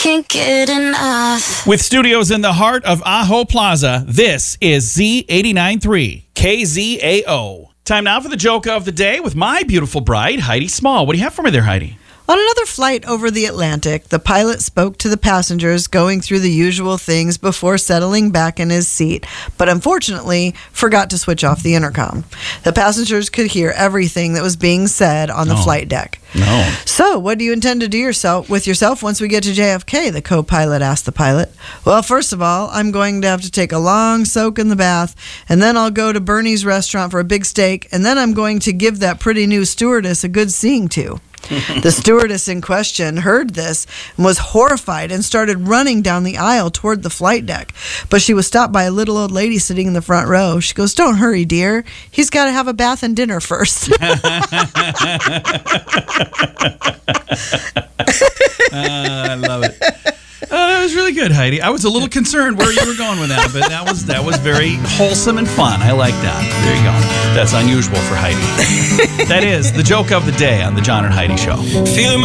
Can't get enough. With studios in the heart of Aho Plaza, this is Z89.3 KZAO. Time now for the joke of the day with my beautiful bride, Heidi Small. What do you have for me there, Heidi? On another flight over the Atlantic, the pilot spoke to the passengers, going through the usual things before settling back in his seat, but unfortunately forgot to switch off the intercom. The passengers could hear everything that was being said on the flight deck. No. So, what do you intend to do with yourself once we get to JFK? The co-pilot asked the pilot. Well, first of all, I'm going to have to take a long soak in the bath, and then I'll go to Bernie's restaurant for a big steak, and then I'm going to give that pretty new stewardess a good seeing to. The stewardess in question heard this and was horrified and started running down the aisle toward the flight deck. But she was stopped by a little old lady sitting in the front row. She goes, "Don't hurry, dear. He's got to have a bath and dinner first." I love it. That was really good, Heidi. I was a little concerned where you were going with that, but that was very wholesome and fun. I like that. There you go. That's unusual for Heidi. That is the joke of the day on the John and Heidi Show. Feeling